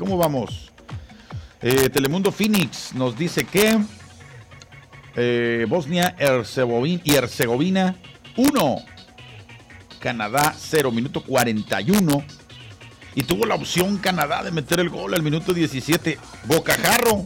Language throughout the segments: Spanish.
¿cómo vamos? Telemundo Phoenix nos dice que Bosnia y Herzegovina 1, Canadá 0, minuto 41. Y tuvo la opción Canadá de meter el gol al minuto 17. Bocajarro.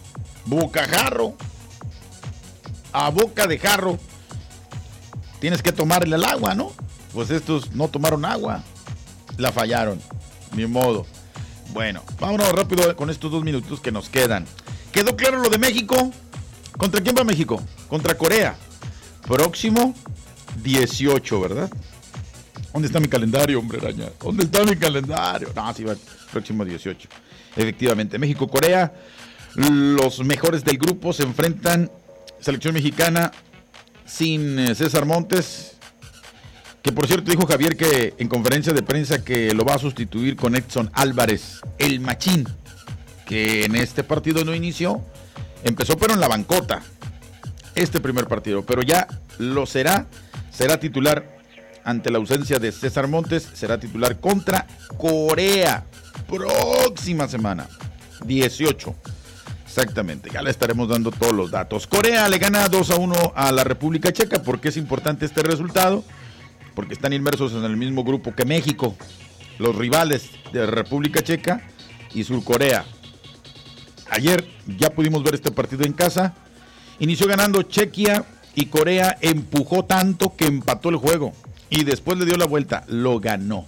A boca de jarro. Tienes que tomarle el agua, ¿no? Pues estos no tomaron agua. La fallaron. Ni modo. Bueno, vámonos rápido con estos 2 minutos que nos quedan. ¿Quedó claro lo de México? ¿Contra quién va México? Contra Corea. Próximo 18, ¿verdad? ¿Dónde está mi calendario, hombre araña? ¿Dónde está mi calendario? No, sí va el próximo 18. Efectivamente, México-Corea. Los mejores del grupo se enfrentan. Selección mexicana sin César Montes. Que por cierto dijo Javier que en conferencia de prensa que lo va a sustituir con Edson Álvarez, el machín. Que en este partido no inició. Empezó pero en la bancota. Este primer partido. Pero ya lo será. Será titular. Ante la ausencia de César Montes, será titular contra Corea. Próxima semana. 18. Exactamente. Ya le estaremos dando todos los datos. Corea le gana 2-1 a la República Checa. ¿Por qué es importante este resultado? Porque están inmersos en el mismo grupo que México. Los rivales de República Checa y Surcorea. Ayer ya pudimos ver este partido en casa. Inició ganando Chequia y Corea empujó tanto que empató el juego. Y después le dio la vuelta, lo ganó.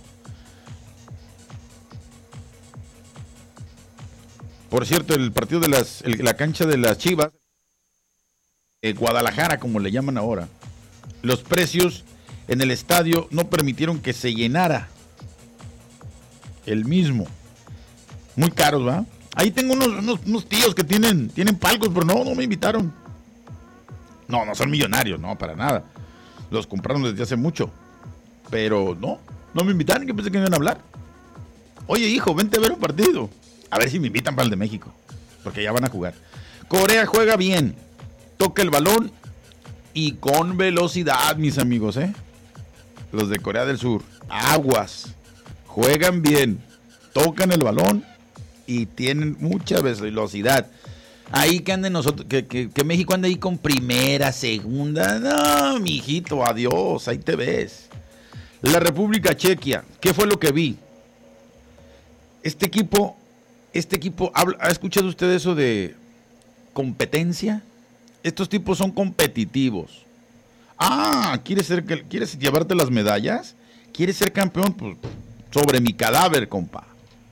Por cierto, el partido de la cancha de las Chivas, Guadalajara, como le llaman ahora, los precios en el estadio no permitieron que se llenara el mismo. Muy caros, ¿va? Ahí tengo unos tíos que tienen palcos, pero no me invitaron. No son millonarios, no, para nada. Los compraron desde hace mucho. Pero no me invitaron, que pensé que me iban a hablar. Oye, hijo, vente a ver un partido. A ver si me invitan para el de México, porque ya van a jugar. Corea juega bien, toca el balón y con velocidad, mis amigos, los de Corea del Sur, aguas, juegan bien, tocan el balón y tienen mucha velocidad. Ahí que anden nosotros, que México ande ahí con primera, segunda. No, mijito, adiós, ahí te ves. La República Chequia, ¿qué fue lo que vi? Este equipo, ¿ha escuchado usted eso de competencia? Estos tipos son competitivos. ¿Quieres llevarte las medallas? ¿Quieres ser campeón? Pues sobre mi cadáver, compa.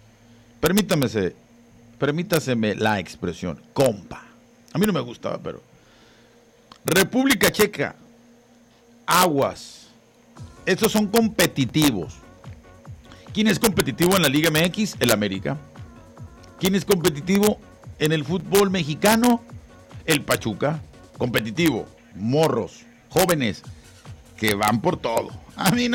Permítaseme la expresión, compa. A mí no me gustaba, pero... República Checa, aguas. Estos son competitivos. ¿Quién es competitivo en la Liga MX? El América. ¿Quién es competitivo en el fútbol mexicano? El Pachuca. Competitivo. Morros, jóvenes, que van por todo. A mí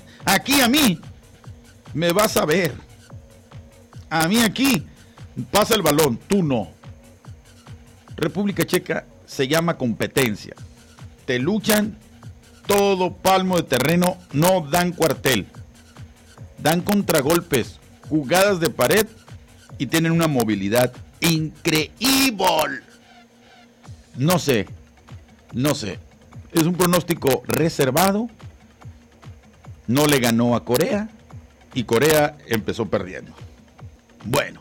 me vas a ver. A mí aquí pasa el balón, tú no. República Checa se llama competencia. Te luchan todo palmo de terreno, no dan cuartel. Dan contragolpes, jugadas de pared y tienen una movilidad increíble. No sé. Es un pronóstico reservado. No le ganó a Corea y Corea empezó perdiendo. Bueno.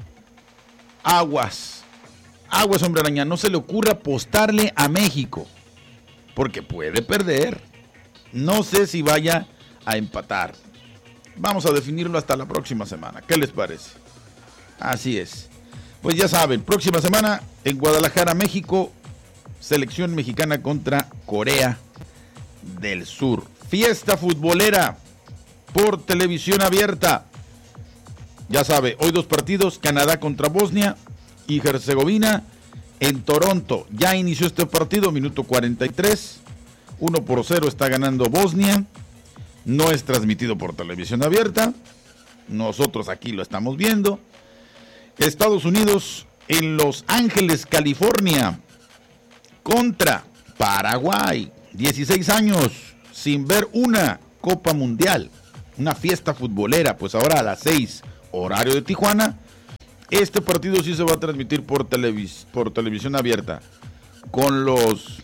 Aguas, hombre araña, no se le ocurra apostarle a México, porque puede perder. No sé si vaya a empatar. Vamos a definirlo hasta la próxima semana. ¿Qué les parece? Así es. Pues ya saben, próxima semana en Guadalajara, México, selección mexicana contra Corea del Sur. Fiesta futbolera por televisión abierta. Ya sabe, hoy 2 partidos, Canadá contra Bosnia y Herzegovina en Toronto. Ya inició este partido, minuto 43. 1-0 está ganando Bosnia. No es transmitido por televisión abierta. Nosotros aquí lo estamos viendo. Estados Unidos en Los Ángeles, California, contra Paraguay. 16 años sin ver una Copa Mundial, una fiesta futbolera. Pues ahora a las 6, horario de Tijuana, Este partido sí se va a transmitir por televisión abierta. Con los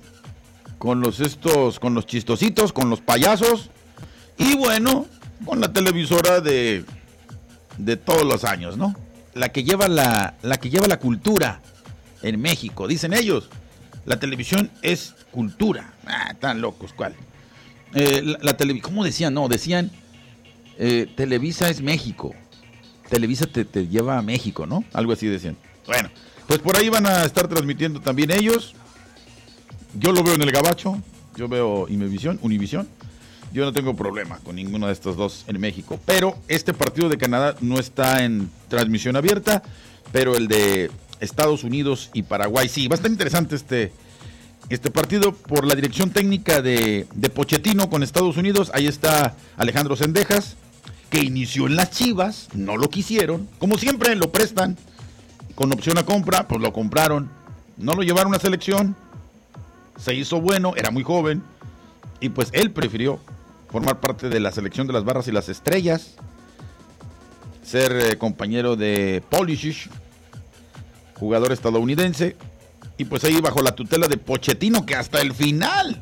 chistositos, con los payasos. Y bueno, con la televisora de todos los años, ¿no? La que lleva la cultura en México, dicen ellos. La televisión es cultura. Tan locos, ¿cuál? ¿Cómo decían? No, decían Televisa es México. Televisa te lleva a México, ¿no? Algo así decían. Bueno, pues por ahí van a estar transmitiendo también ellos. Yo lo veo en el Gabacho, yo veo Univisión. Yo no tengo problema con ninguno de estos dos en México. Pero este partido de Canadá no está en transmisión abierta, pero el de Estados Unidos y Paraguay sí. Va a estar interesante este partido por la dirección técnica de Pochettino con Estados Unidos. Ahí está Alejandro Cendejas, que inició en las Chivas, no lo quisieron. Como siempre, lo prestan con opción a compra, pues lo compraron. No lo llevaron a selección. Se hizo bueno, era muy joven. Y pues él prefirió formar parte de la selección de las Barras y las Estrellas. Ser compañero de Pulisic, jugador estadounidense. Y pues ahí bajo la tutela de Pochettino, que hasta el final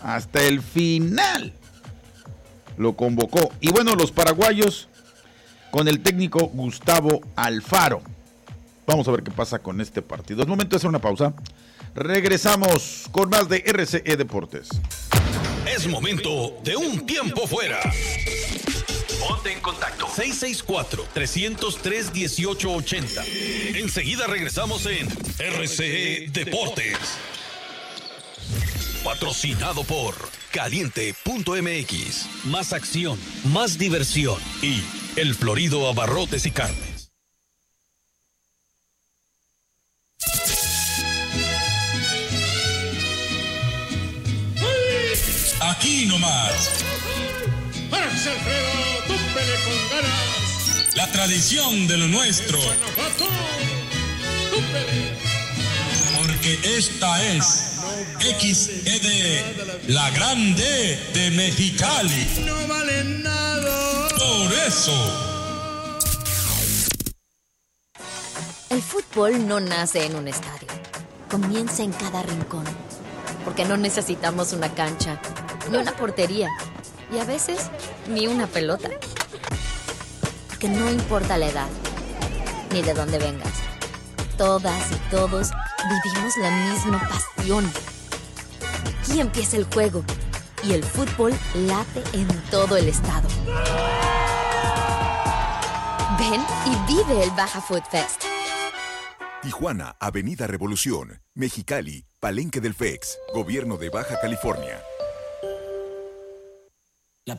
lo convocó. Y bueno, los paraguayos con el técnico Gustavo Alfaro. Vamos a ver qué pasa con este partido. Es momento de hacer una pausa. Regresamos con más de RCE Deportes. Es momento de un tiempo fuera. Ponte en contacto 664-303-1880. Enseguida regresamos en RCE Deportes. Patrocinado por Caliente.mx. Más acción, más diversión y El Florido Abarrotes y Carnes. Aquí nomás. ¡Párase, Alfredo! ¡Túmpele con ganas! La tradición de lo nuestro. Porque esta es XED, la grande de Mexicali. No vale nada. Por eso. El fútbol no nace en un estadio. Comienza en cada rincón. Porque no necesitamos una cancha, ni una portería, y a veces ni una pelota. Porque no importa la edad, ni de dónde vengas. Todas y todos vivimos la misma pasión. Aquí empieza el juego, y el fútbol late en todo el estado. Ven y vive el Baja Food Fest. Tijuana, Avenida Revolución, Mexicali, Palenque del FEX, Gobierno de Baja California.